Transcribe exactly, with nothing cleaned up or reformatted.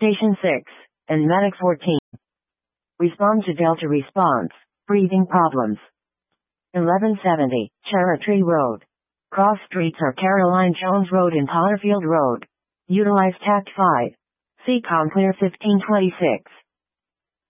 Station six, and Medic fourteen. Respond to Delta response. Breathing problems. eleven seventy, Cherry Road. Cross streets are Caroline Jones Road and Potterfield Road. Utilize Tact five. C COM Clear fifteen twenty-six.